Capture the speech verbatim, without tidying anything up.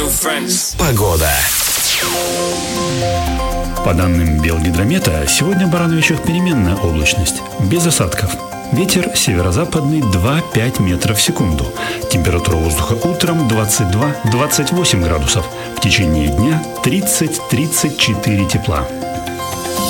Погода. По данным Белгидромета, сегодня в Барановичах переменная облачность, без осадков. Ветер северо-западный два-пять метров в секунду. Температура воздуха утром двадцать два - двадцать восемь градусов. В течение дня тридцать - тридцать четыре тепла.